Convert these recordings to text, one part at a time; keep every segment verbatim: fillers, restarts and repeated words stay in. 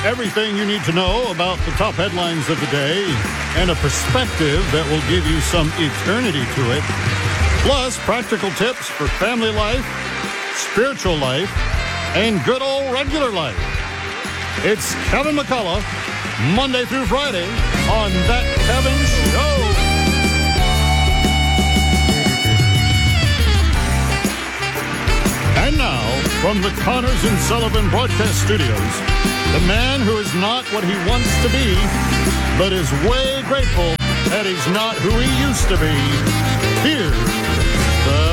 Everything you need to know about the top headlines of the day and a perspective that will give you some eternity to it. Plus, practical tips for family life, spiritual life, and good old regular life. It's Kevin McCullough, Monday through Friday on That Kevin Show. And now, from the Connors and Sullivan Broadcast Studios, the man who is not what he wants to be, but is way grateful that he's not who he used to be. Here's the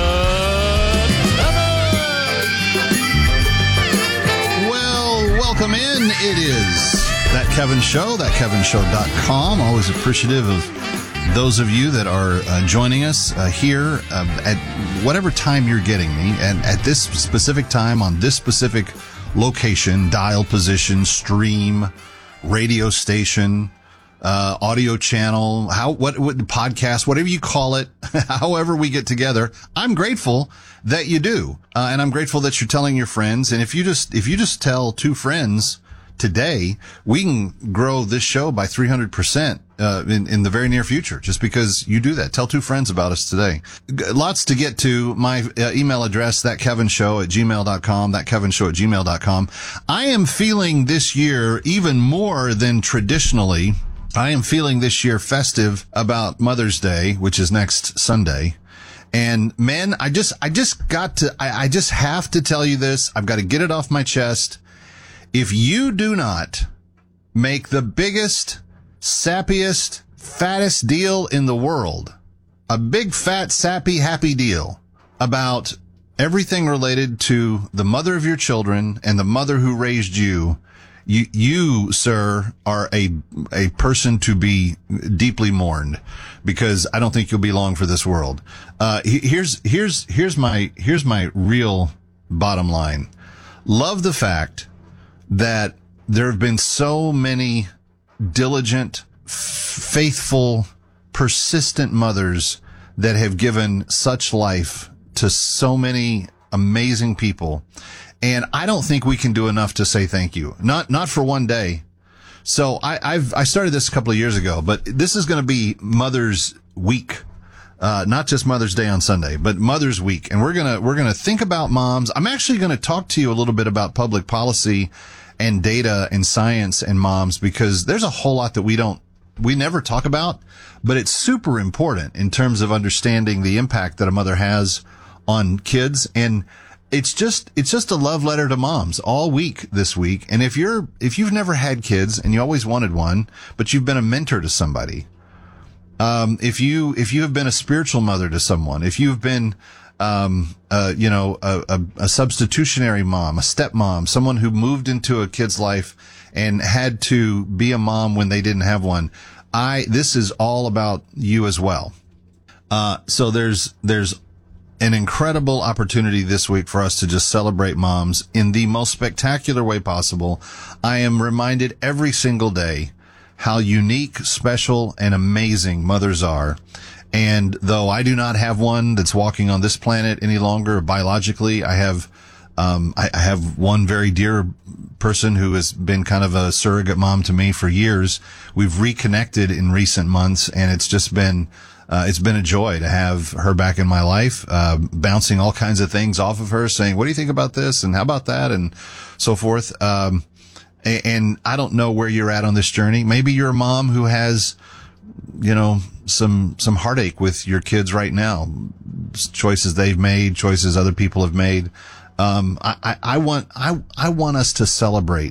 Kevin! Well, welcome in. It is That Kevin Show, that kevin show dot com. Always appreciative of those of you that are uh, joining us uh, here uh, at whatever time you're getting me, and at this specific time on this specific location, dial position, stream, radio station, uh, audio channel, how, what, what, podcast, whatever you call it, however we get together. I'm grateful that you do. Uh, and I'm grateful that you're telling your friends. And if you just, if you just tell two friends today, we can grow this show by three hundred percent uh, in, in the very near future, just because you do that. Tell two friends about us today. Lots to get to. My uh, email address, that kevin show at gmail dot com, that kevin show at gmail dot com. I am feeling this year even more than traditionally. I am feeling this year festive about Mother's Day, which is next Sunday. And men, I just, I just got to, I, I just have to tell you this. I've got to get it off my chest. If you do not make the biggest, sappiest, fattest deal in the world, a big, fat, sappy, happy deal about everything related to the mother of your children and the mother who raised you, you, you, sir, are a, a person to be deeply mourned, because I don't think you'll be long for this world. Uh, here's, here's, here's my, here's my real bottom line. Love the fact that there have been so many diligent, faithful, persistent mothers that have given such life to so many amazing people. And I don't think we can do enough to say thank you. Not, not for one day. So I, I've, I started this a couple of years ago, but this is going to be Mother's Week. Uh, not just Mother's Day on Sunday, but Mother's Week. And we're going to, we're going to think about moms. I'm actually going to talk to you a little bit about public policy and data and science and moms, because there's a whole lot that we don't, we never talk about, but it's super important in terms of understanding the impact that a mother has on kids. And it's just, it's just a love letter to moms all week this week. And if you're, if you've never had kids and you always wanted one, but you've been a mentor to somebody, Um, if you, if you have been a spiritual mother to someone, if you've been, um, uh, you know, a, a, a substitutionary mom, a stepmom, someone who moved into a kid's life and had to be a mom when they didn't have one, I, this is all about you as well. Uh, so there's, there's an incredible opportunity this week for us to just celebrate moms in the most spectacular way possible. I am reminded every single day how unique, special, and amazing mothers are. And though I do not have one that's walking on this planet any longer biologically, I have, um, I, I have one very dear person who has been kind of a surrogate mom to me for years. We've reconnected in recent months, and it's just been, uh, it's been a joy to have her back in my life, uh, bouncing all kinds of things off of her, saying, what do you think about this? And how about that? And so forth. Um, And I don't know where you're at on this journey. Maybe you're a mom who has, you know, some, some heartache with your kids right now. Choices they've made, choices other people have made. Um, I, I, I want, I, I want us to celebrate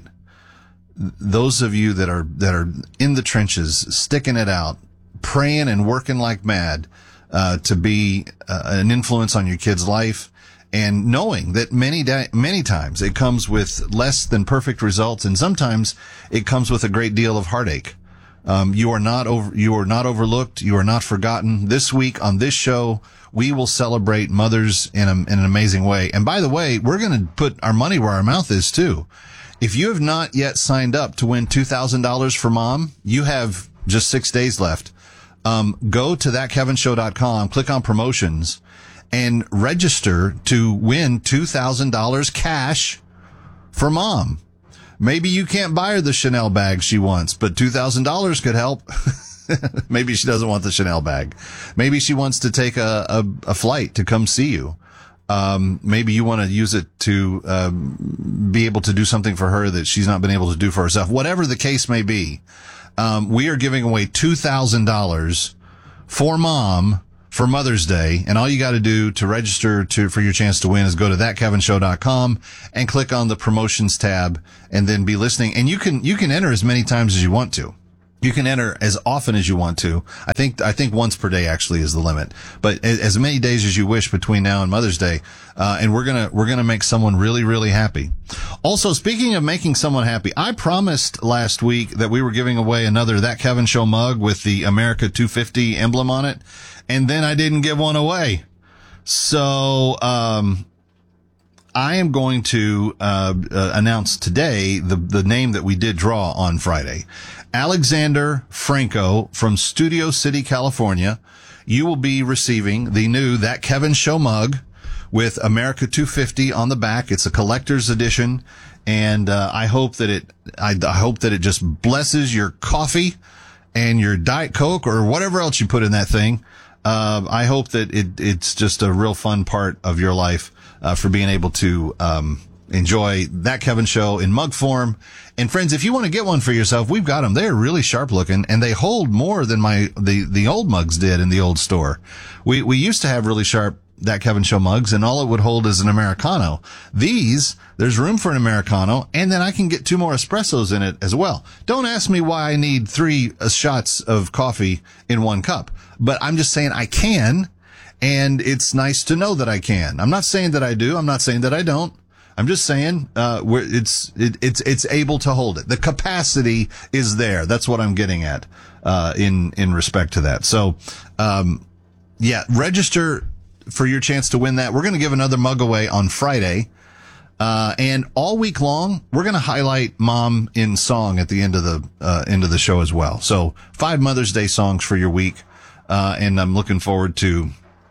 those of you that are, that are in the trenches, sticking it out, praying and working like mad, uh, to be uh, an influence on your kid's life. And knowing that many, di- many times it comes with less than perfect results, and sometimes it comes with a great deal of heartache. Um, you are not over, you are not overlooked. You are not forgotten. This week on this show, we will celebrate mothers in, a, in an amazing way. And by the way, we're going to put our money where our mouth is too. If you have not yet signed up to win two thousand dollars for mom, you have just six days left. Um, go to that kevin show dot com, click on promotions, and register to win two thousand dollars cash for mom. Maybe you can't buy her the Chanel bag she wants, but two thousand dollars could help. Maybe she doesn't want the Chanel bag. Maybe she wants to take a, a, a flight to come see you. Um, maybe you want to use it to, um, be able to do something for her that she's not been able to do for herself. Whatever the case may be, um, we are giving away two thousand dollars for mom for Mother's Day. And all you got to do to register to, for your chance to win is go to that kevin show dot com and click on the promotions tab and then be listening. And you can, you can enter as many times as you want to. You can enter as often as you want to. I think, I think once per day actually is the limit, but as many days as you wish between now and Mother's Day. Uh, and we're gonna, we're gonna make someone really, really happy. Also, speaking of making someone happy, I promised last week that we were giving away another That Kevin Show mug with the America two fifty emblem on it. And then I didn't give one away. So, um, I am going to, uh, uh, announce today the, the name that we did draw on Friday. Alexander Franco from Studio City, California. You will be receiving the new That Kevin Show mug with America two fifty on the back. It's a collector's edition. And, uh, I hope that it, I, I hope that it just blesses your coffee and your Diet Coke or whatever else you put in that thing. Uh, I hope that it, it's just a real fun part of your life, uh, for being able to, um, enjoy That Kevin Show in mug form. And friends, if you want to get one for yourself, we've got them. They're really sharp looking and they hold more than my, the, the old mugs did in the old store. We, we used to have really sharp That Kevin Show mugs and all it would hold is an Americano. These, there's room for an Americano and then I can get two more espressos in it as well. Don't ask me why I need three uh, shots of coffee in one cup, but I'm just saying I can. And it's nice to know that I can. I'm not saying that I do. I'm not saying that I don't. I'm just saying, uh, where it's, it, it's, it's able to hold it. The capacity is there. That's what I'm getting at, uh, in, in respect to that. So, um, yeah, register for your chance to win that. We're going to give another mug away on Friday. Uh, and all week long, we're going to highlight mom in song at the end of the, uh, end of the show as well. So five Mother's Day songs for your week. Uh, and I'm looking forward to,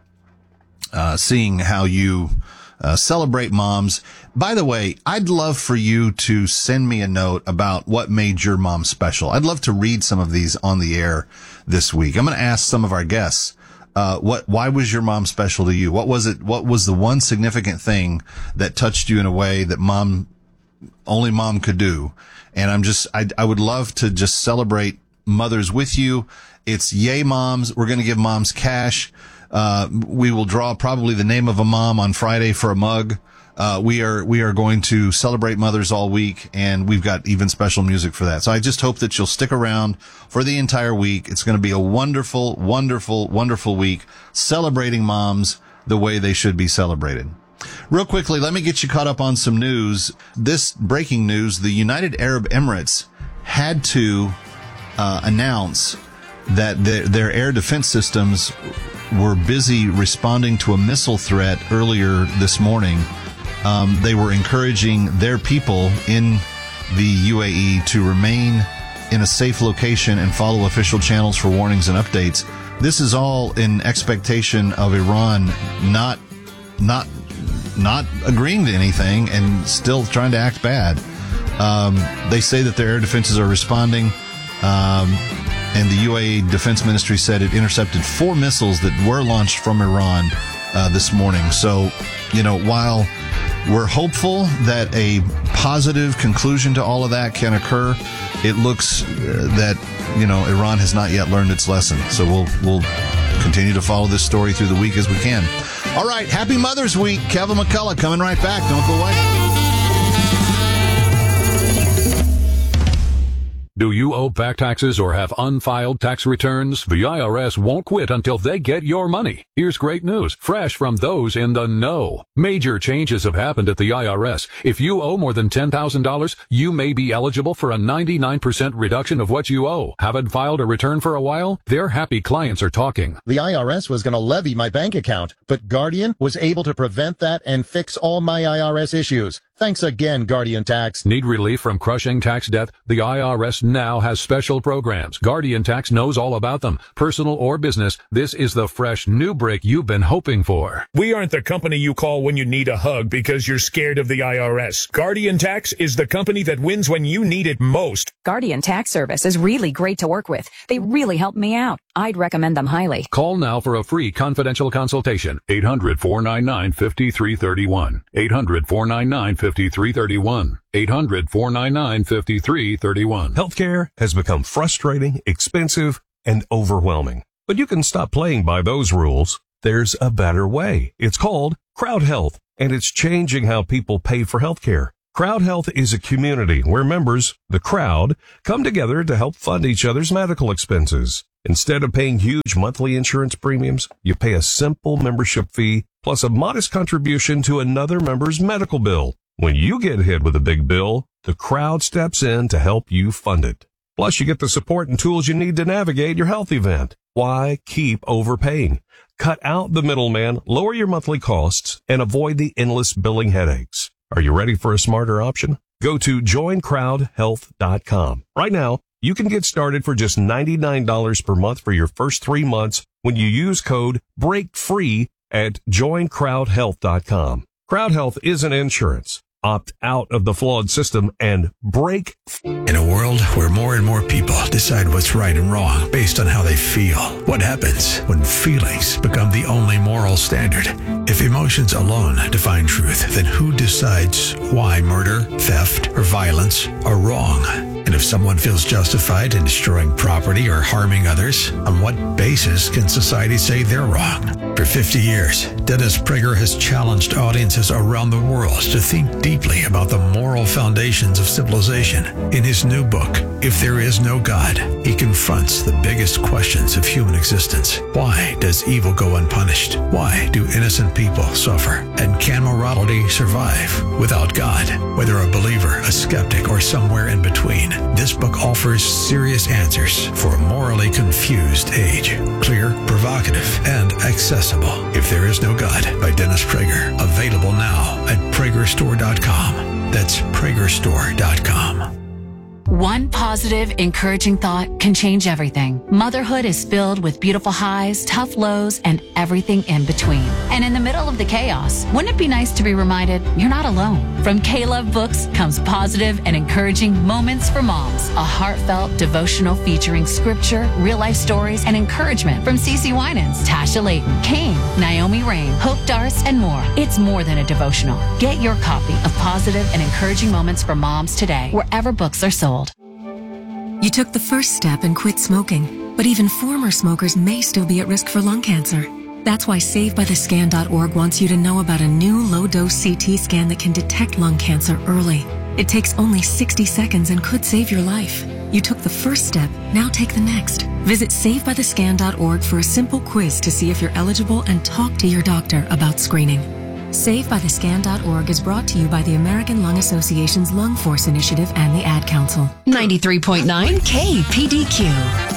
uh, seeing how you, Uh, celebrate moms. By the way, I'd love for you to send me a note about what made your mom special. I'd love to read some of these on the air this week. I'm going to ask some of our guests, uh, what, why was your mom special to you? What was it? What was the one significant thing that touched you in a way that mom, only mom could do? And I'm just, I, I would love to just celebrate mothers with you. It's Yay Moms. We're going to give moms cash. Uh, we will draw probably the name of a mom on Friday for a mug. Uh, we are, we are going to celebrate mothers all week and we've got even special music for that. So I just hope that you'll stick around for the entire week. It's going to be a wonderful, wonderful, wonderful week celebrating moms the way they should be celebrated. Real quickly, let me get you caught up on some news. This breaking news, the United Arab Emirates had to, uh, announce that their, their air defense systems were busy responding to a missile threat earlier this morning. Um, they were encouraging their people in the U A E to remain in a safe location and follow official channels for warnings and updates. This is all in expectation of Iran not, not, not agreeing to anything and still trying to act bad. Um, they say that their air defenses are responding. Um, And the U A E Defense Ministry said it intercepted four missiles that were launched from Iran uh, this morning. So, you know, while we're hopeful that a positive conclusion to all of that can occur, it looks uh, that, you know, Iran has not yet learned its lesson. So we'll we'll continue to follow this story through the week as we can. All right, happy Mother's Week. Kevin McCullough coming right back. Don't go away. Do you owe back taxes or have unfiled tax returns? The I R S won't quit until they get your money. Here's great news, fresh from those in the know. Major changes have happened at the I R S. If you owe more than ten thousand dollars, you may be eligible for a ninety-nine percent reduction of what you owe. Haven't filed a return for a while? Their happy clients are talking. The I R S was going to levy my bank account, but Guardian was able to prevent that and fix all my I R S issues. Thanks again, Guardian Tax. Need relief from crushing tax debt? The I R S now has has special programs. Guardian Tax knows all about them. Personal or business, this is the fresh new break you've been hoping for. We aren't the company you call when you need a hug because you're scared of the I R S. Guardian Tax is the company that wins when you need it most. Guardian Tax Service is really great to work with. They really helped me out. I'd recommend them highly. Call now for a free confidential consultation. eight hundred, four nine nine, five three three one. eight hundred, four nine nine, five three three one. eight hundred, four nine nine, five three three one. Healthcare has become frustrating, expensive, and overwhelming. But you can stop playing by those rules. There's a better way. It's called Crowd Health, and it's changing how people pay for healthcare. Crowd Health is a community where members, the crowd, come together to help fund each other's medical expenses. Instead of paying huge monthly insurance premiums, you pay a simple membership fee plus a modest contribution to another member's medical bill. When you get hit with a big bill, the crowd steps in to help you fund it. Plus, you get the support and tools you need to navigate your health event. Why keep overpaying? Cut out the middleman, lower your monthly costs, and avoid the endless billing headaches. Are you ready for a smarter option? Go to join crowd health dot com. Right now, you can get started for just ninety-nine dollars per month for your first three months when you use code BREAKFREE at join crowd health dot com. Crowd Health isn't insurance. Opt out of the flawed system and break. In a world where more and more people decide what's right and wrong based on how they feel, what happens when feelings become the only moral standard? If emotions alone define truth, then who decides why murder, theft, or violence are wrong? And if someone feels justified in destroying property or harming others, on what basis can society say they're wrong? For fifty years, Dennis Prager has challenged audiences around the world to think deeply about the moral foundations of civilization. In his new book, If There Is No God, he confronts the biggest questions of human existence. Why does evil go unpunished? Why do innocent people suffer? And can morality survive without God? Whether a believer, a skeptic, or somewhere in between, this book offers serious answers for a morally confused age. Clear, provocative, and accessible. If There Is No God by Dennis Prager. Available now at prager store dot com. That's prager store dot com. One positive, encouraging thought can change everything. Motherhood is filled with beautiful highs, tough lows, and everything in between. And in the middle of the chaos, wouldn't it be nice to be reminded you're not alone? From K-Love Books comes positive and encouraging Moments for Moms, a heartfelt devotional featuring scripture, real-life stories, and encouragement from CeCe Winans, Tasha Layton, Kane, Naomi Rain, Hope Darst, and more. It's more than a devotional. Get your copy of Positive and Encouraging Moments for Moms today, wherever books are sold. You took the first step and quit smoking, but even former smokers may still be at risk for lung cancer. That's why save by the scan dot org wants you to know about a new low-dose C T scan that can detect lung cancer early. It takes only sixty seconds and could save your life. You took the first step, now take the next. Visit save by the scan dot org for a simple quiz to see if you're eligible and talk to your doctor about screening. save by the scan dot org is brought to you by the American Lung Association's Lung Force Initiative and the Ad Council. ninety-three point nine K P D Q.